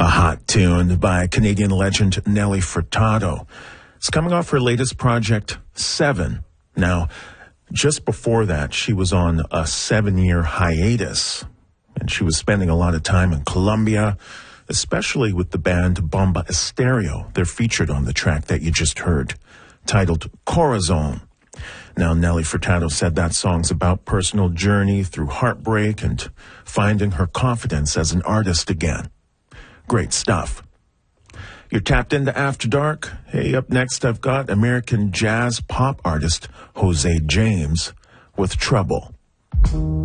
A hot tune by Canadian legend Nelly Furtado. It's coming off her latest project, Seven. Now, just before that, she was on a 7-year hiatus, and she was spending a lot of time in Colombia, especially with the band Bomba Estéreo. They're featured on the track that you just heard, titled Corazon. Now, Nelly Furtado said that song's about personal journey through heartbreak and finding her confidence as an artist again. Great stuff. You're tapped into After Dark. Hey, up next I've got American jazz pop artist Jose James with Trouble.